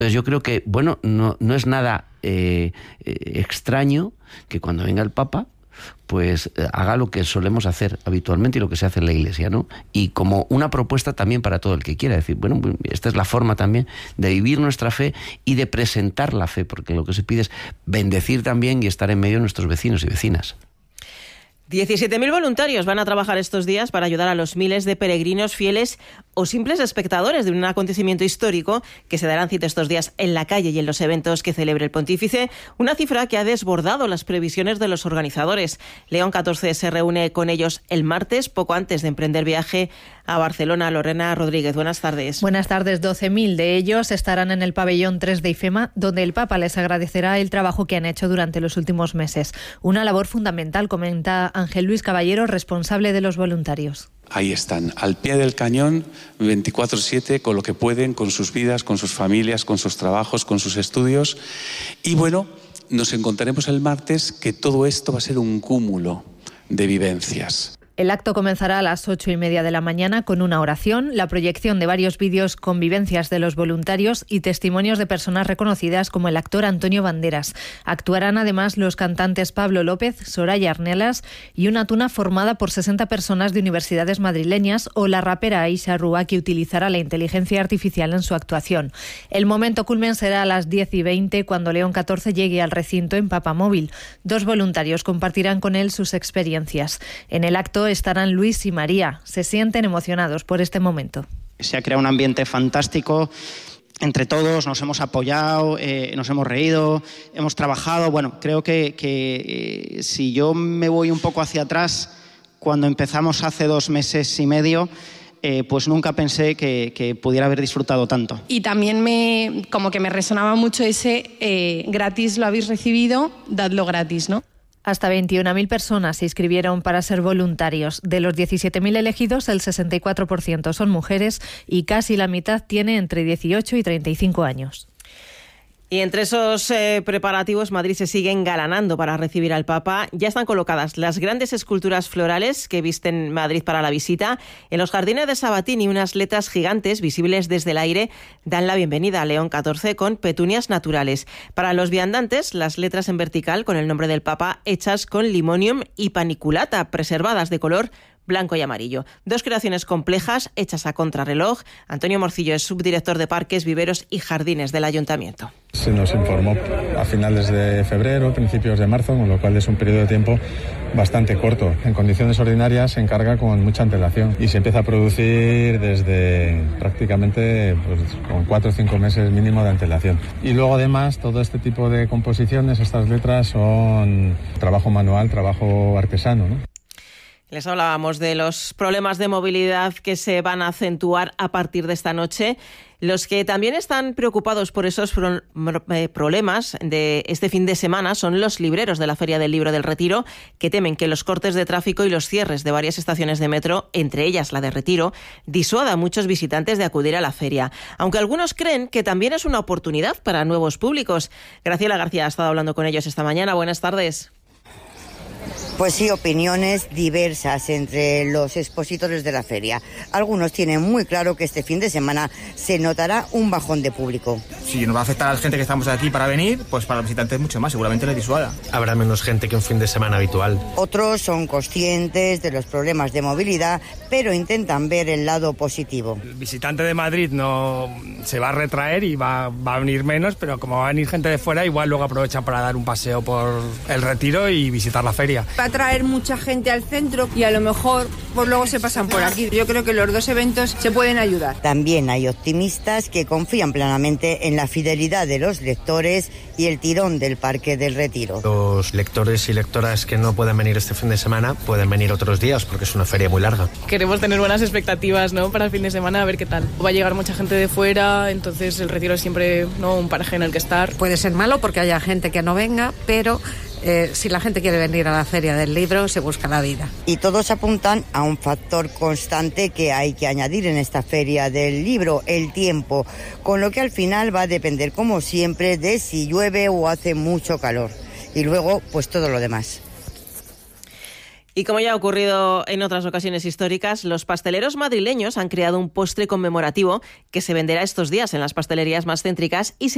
Entonces yo creo que, bueno, no es nada extraño que cuando venga el Papa, pues haga lo que solemos hacer habitualmente y lo que se hace en la Iglesia, ¿no? Y como una propuesta también para todo el que quiera decir, bueno, esta es la forma también de vivir nuestra fe y de presentar la fe, porque lo que se pide es bendecir también y estar en medio de nuestros vecinos y vecinas. 17.000 voluntarios van a trabajar estos días para ayudar a los miles de peregrinos fieles o simples espectadores de un acontecimiento histórico que se darán cita estos días en la calle y en los eventos que celebre el pontífice, una cifra que ha desbordado las previsiones de los organizadores. León XIV se reúne con ellos el martes, poco antes de emprender viaje a Barcelona. Lorena Rodríguez, buenas tardes. Buenas tardes. 12.000 de ellos estarán en el pabellón 3 de IFEMA, donde el Papa les agradecerá el trabajo que han hecho durante los últimos meses. Una labor fundamental, comenta Ángel Luis Caballero, responsable de los voluntarios. Ahí están, al pie del cañón, 24/7, con lo que pueden, con sus vidas, con sus familias, con sus trabajos, con sus estudios. Y bueno, nos encontraremos el martes, que todo esto va a ser un cúmulo de vivencias. El acto comenzará a las 8:30 de la mañana con una oración, la proyección de varios vídeos con vivencias de los voluntarios y testimonios de personas reconocidas como el actor Antonio Banderas. Actuarán además los cantantes Pablo López, Soraya Arnelas y una tuna formada por 60 personas de universidades madrileñas o la rapera Aisha Rúa, que utilizará la inteligencia artificial en su actuación. El momento culmen será a las 10:20 cuando León XIV llegue al recinto en Papamóvil. 2 voluntarios compartirán con él sus experiencias. En el acto estarán Luis y María. Se sienten emocionados por este momento. Se ha creado un ambiente fantástico. Entre todos nos hemos apoyado, nos hemos reído, hemos trabajado. Bueno, creo que si yo me voy un poco hacia atrás, cuando empezamos hace 2 meses y medio, pues nunca pensé que pudiera haber disfrutado tanto. Y también como que me resonaba mucho ese gratis lo habéis recibido, dadlo gratis, ¿no? Hasta 21.000 personas se inscribieron para ser voluntarios. De los 17.000 elegidos, el 64% son mujeres y casi la mitad tiene entre 18 y 35 años. Y entre esos preparativos, Madrid se sigue engalanando para recibir al Papa. Ya están colocadas las grandes esculturas florales que visten Madrid para la visita. En los jardines de Sabatini, unas letras gigantes visibles desde el aire dan la bienvenida a León XIV con petunias naturales. Para los viandantes, las letras en vertical con el nombre del Papa hechas con limonium y paniculata, preservadas de color blanco y amarillo. 2 creaciones complejas hechas a contrarreloj. Antonio Morcillo es subdirector de Parques, Viveros y Jardines del Ayuntamiento. Se nos informó a finales de febrero, principios de marzo, con lo cual es un periodo de tiempo bastante corto. En condiciones ordinarias se encarga con mucha antelación y se empieza a producir desde prácticamente con 4 o 5 meses mínimo de antelación. Y luego además todo este tipo de composiciones, estas letras son trabajo manual, trabajo artesano, ¿no? Les hablábamos de los problemas de movilidad que se van a acentuar a partir de esta noche. Los que también están preocupados por esos problemas de este fin de semana son los libreros de la Feria del Libro del Retiro, que temen que los cortes de tráfico y los cierres de varias estaciones de metro, entre ellas la de Retiro, disuada a muchos visitantes de acudir a la feria. Aunque algunos creen que también es una oportunidad para nuevos públicos. Graciela García ha estado hablando con ellos esta mañana. Buenas tardes. Pues sí, opiniones diversas entre los expositores de la feria. Algunos tienen muy claro que este fin de semana se notará un bajón de público. Si nos va a afectar a la gente que estamos aquí para venir, pues para los visitantes mucho más, seguramente les disuada. Habrá menos gente que un fin de semana habitual. Otros son conscientes de los problemas de movilidad, pero intentan ver el lado positivo. El visitante de Madrid no se va a retraer y va a venir menos, pero como va a venir gente de fuera, igual luego aprovechan para dar un paseo por el Retiro y visitar la feria. Va a traer mucha gente al centro y a lo mejor pues luego se pasan por aquí. Yo creo que los 2 eventos se pueden ayudar. También hay optimistas que confían plenamente en la fidelidad de los lectores y el tirón del Parque del Retiro. Los lectores y lectoras que no pueden venir este fin de semana pueden venir otros días porque es una feria muy larga. Queremos tener buenas expectativas, ¿no?, para el fin de semana, a ver qué tal. Va a llegar mucha gente de fuera, entonces el Retiro es siempre, ¿no?, un paraje en el que estar. Puede ser malo porque haya gente que no venga, pero si la gente quiere venir a la Feria del Libro, se busca la vida. Y todos apuntan a un factor constante que hay que añadir en esta Feria del Libro, el tiempo, con lo que al final va a depender, como siempre, de si llueve o hace mucho calor. Y luego, pues todo lo demás. Y como ya ha ocurrido en otras ocasiones históricas, los pasteleros madrileños han creado un postre conmemorativo que se venderá estos días en las pastelerías más céntricas y se